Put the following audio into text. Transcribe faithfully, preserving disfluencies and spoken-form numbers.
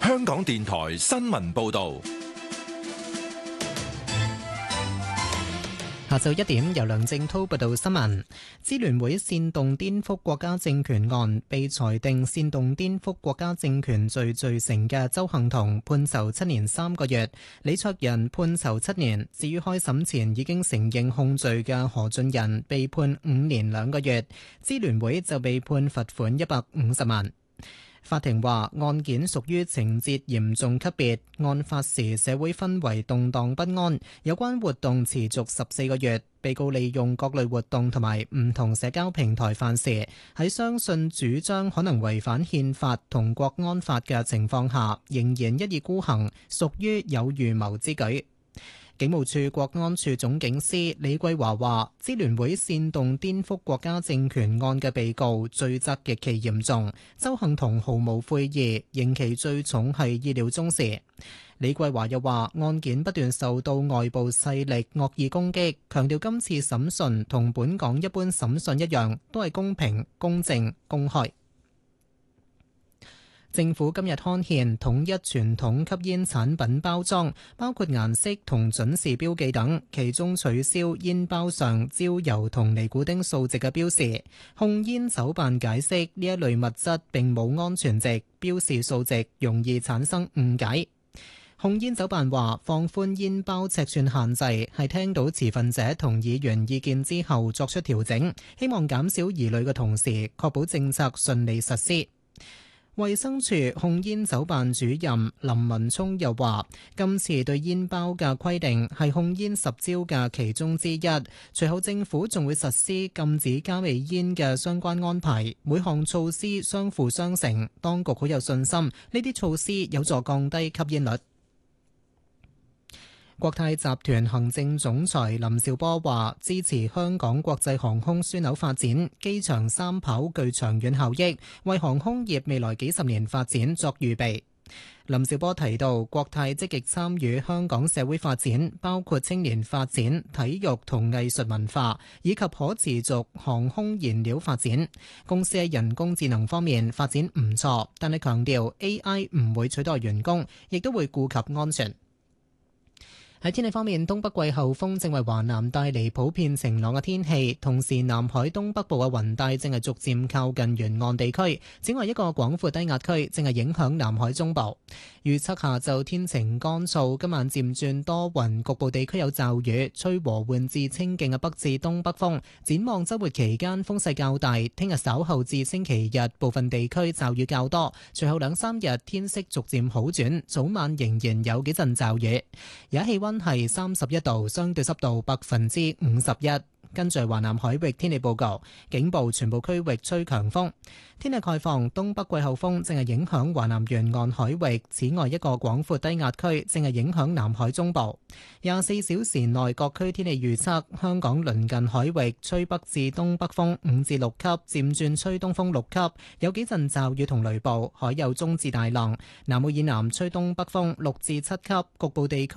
香港電台新聞報道。 下晝一點，由梁正滔報道新聞。支聯會煽動顛覆國家政權案被裁定煽動顛覆國家政權罪罪成嘅鄒幸彤判囚七年三個月，李卓人判囚七年。至於開審前已經承認控罪嘅何俊仁被判五年兩個月，支聯會就被判罰款一百五十萬。法庭話案件屬於情節嚴重級別，案發時社會氛圍動盪不安，有關活動持續十四個月。被告利用各類活動同埋唔同社交平台犯事，喺相信主張可能違反憲法同國安法嘅情況下，仍然一意孤行，屬於有預謀之舉。警務處國安處總警司李桂華話，支聯會煽動顛覆國家政權案嘅被告罪責極其嚴重，鄒幸彤毫無悔意，刑期最重係意料中事。李桂華又話，案件不斷受到外部勢力惡意攻擊，強調今次審訊同本港一般審訊一樣，都係公平、公正、公開。政府今日刊憲統一傳統吸煙產品包裝，包括顏色同準時標記等，其中取消煙包上焦油同尼古丁數值嘅標示。控煙酒辦解釋呢一類物質並冇安全值，標示數值容易產生誤解。控煙酒辦話，放寬煙包尺寸限制係聽到持份者同議員意見之後作出調整，希望減少疑慮嘅同時，確保政策順利實施。衛生署控煙酒辦主任林文聰又話，今次對煙包嘅規定係控煙十招嘅其中之一，隨後政府仲會實施禁止加味煙嘅相關安排，每項措施相輔相成，當局好有信心呢啲措施有助降低吸煙率。國泰集團行政總裁林紹波話，支持香港國際航空樞紐發展，機場三跑具長遠效益，為航空業未來幾十年發展作預備。林紹波提到，國泰積極參與香港社會發展，包括青年發展、體育同藝術文化，以及可持續航空燃料發展。公司喺人工智能方面發展唔錯，但係強調 A I 唔會取代員工，亦都會顧及安全。喺天氣方面，東北季候風正為華南帶嚟普遍晴朗嘅天氣，同時南海東北部嘅雲帶正係逐漸靠近沿岸地區。此外，一個廣闊低壓區正係影響南海中部。預測下晝天晴乾燥，今晚漸轉多雲，局部地區有驟雨，吹和緩至清勁嘅北至東北風。展望週末期間風勢較大，聽日稍後至星期日部分地區驟雨較多，隨後兩三日天色逐漸好轉，早晚仍然有幾陣驟雨。而家氣溫溫係三十一度，相對濕度百分之五十一。跟住華南海域天氣報告，警報全部區域吹強風。天氣概況，東北季候風正係影響華南沿岸海域，此外一個廣闊低壓區正係影響南海中部。廿四小時內各區天氣預測，香港鄰近海域吹北至東北風五至六級，漸轉吹東風六級，有幾陣驟雨同雷暴，海有中至大浪。南澳以南吹東北風六至七級，局部地區